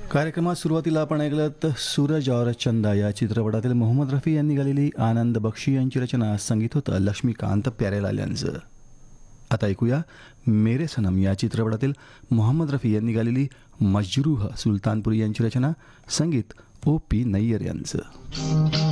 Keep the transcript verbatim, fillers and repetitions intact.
कार्यक्रमात सुरुवातीला आपण ऐकलं तर सूरज और चंदा या चित्रपटातील मोहम्मद रफी यांनी गालेली आनंद बक्षी यांची रचना, संगीत होतं लक्ष्मीकांत प्यारेलाल यांचं. आता ऐकूया मेरे सनम या चित्रपटातील मोहम्मद रफी यांनी गालेली मजरूह सुलतानपुरी यांची रचना, संगीत ओ पी नय्यर यांचं.